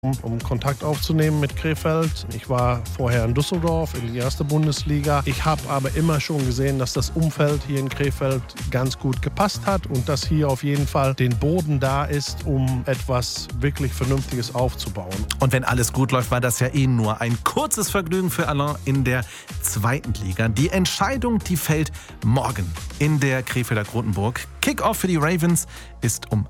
um Kontakt aufzunehmen mit Krefeld. Ich war vorher in Düsseldorf in die erste Bundesliga. Ich habe aber immer schon gesehen, dass das Umfeld hier in Krefeld ganz gut gepasst hat und dass hier auf jeden Fall den Boden da ist, um etwas wirklich Vernünftiges aufzubauen. Und wenn alles gut läuft, war das ja nur ein kurzes Vergnügen für Alain in der zweiten Liga. Die Entscheidung, die fällt morgen in der Krefelder Grotenburg. Kick-Off für die Ravens ist um